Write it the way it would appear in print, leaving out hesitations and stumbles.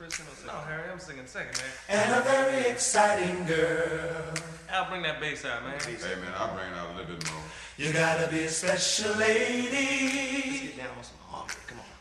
first thing? No, Harry, I'm singing second, man. And a very exciting girl. Al, bring that bass out, man. Hey, man, I'll bring it out a little bit more. You gotta be a special lady. Let's get down on some harmony. Come on.